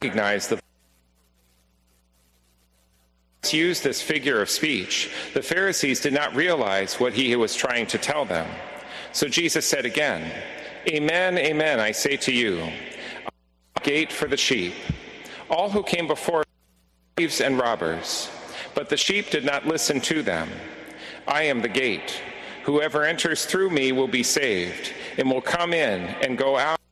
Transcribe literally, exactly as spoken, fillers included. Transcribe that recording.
recognize the used this figure of speech. The Pharisees did not realize what he was trying to tell them. So Jesus said again, "Amen, amen, I say to you, I am the gate for the sheep. All who came before were thieves and robbers, but the sheep did not listen to them. I am the gate. Whoever enters through me will be saved, and will come in and go out